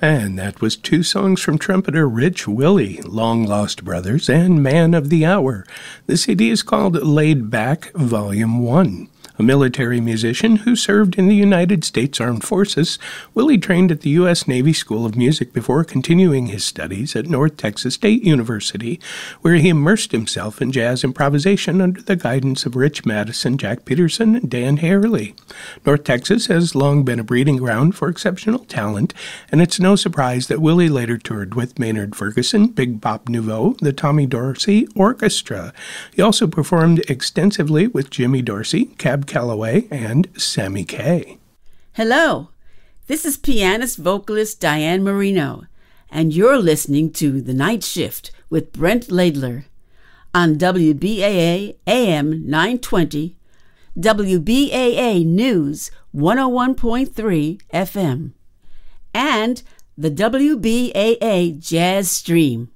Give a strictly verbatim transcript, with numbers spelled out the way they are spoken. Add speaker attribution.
Speaker 1: And that was two songs from trumpeter Rich Willie, Long Lost Brothers, and Man of the Hour. The C D is called Laid Back, Volume one. A military musician who served in the United States Armed Forces, Willie trained at the U S Navy School of Music before continuing his studies at North Texas State University, where he immersed himself in jazz improvisation under the guidance of Rich Madison, Jack Peterson, and Dan Harley. North Texas has long been a breeding ground for exceptional talent, and it's no surprise that Willie later toured with Maynard Ferguson, Big Bop Nouveau, the Tommy Dorsey Orchestra. He also performed extensively with Jimmy Dorsey, Cab Calloway, and Sammy Kaye.
Speaker 2: Hello, this is pianist vocalist Diane Marino, and you're listening to The Night Shift with Brent Laidler on W B A A A M nine twenty, W B A A News one oh one point three F M, and the W B A A Jazz Stream.